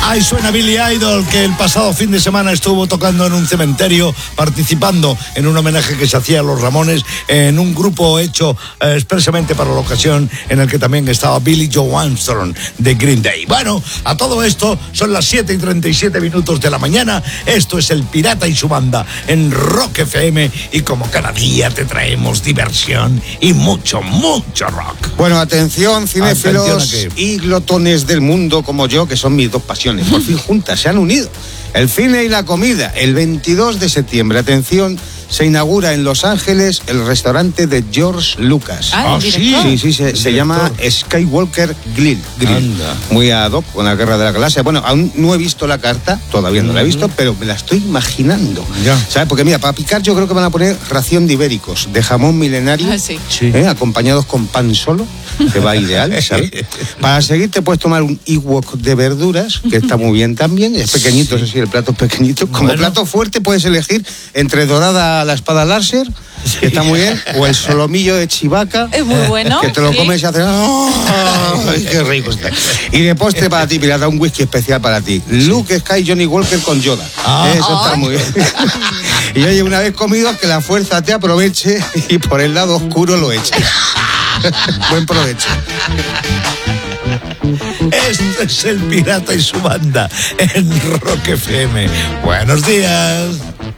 Ahí suena Billy Idol, que el pasado fin de semana estuvo tocando en un cementerio, participando en un homenaje que se hacía a los Ramones, en un grupo hecho expresamente para la ocasión, en el que también estaba Billy Joe Armstrong de Green Day. Bueno, a todo esto son las 7:37 de la mañana. Esto es El Pirata y su Banda en Rock FM, y como cada día te traemos diversión y mucho, mucho rock. Bueno, atención, cinéfilos y glotones del mundo como yo, que son mis dos pasiones. Por fin juntas, se han unido. El cine y la comida. El 22 de septiembre, atención, se inaugura en Los Ángeles el restaurante de George Lucas. Sí, se llama Skywalker Grill. Muy ad hoc con la Guerra de la Galaxia. Bueno, aún no he visto la carta, todavía no la he visto, pero me la estoy imaginando. ¿Sabes? Porque mira, para picar yo creo que van a poner ración de ibéricos, de jamón milenario, acompañados con pan solo, que va ideal, ¿sabes? Para seguir te puedes tomar un Ewok de verduras, que está muy bien también, es pequeñito, eso sí, el plato es pequeñito. Como plato fuerte puedes elegir entre dorada a la espada láser, que está muy bien, o el solomillo de Chewbacca, es muy bueno, que te lo comes y haces ¡ay, qué rico está! Y de postre para ti, pirata, un whisky especial para ti. Luke Sky, Johnny Walker con Yoda. Eso está muy bien. Y oye, una vez comido, que la fuerza te aproveche y por el lado oscuro lo eches. Buen provecho. Este es El Pirata y su Banda en Rock FM. Buenos días.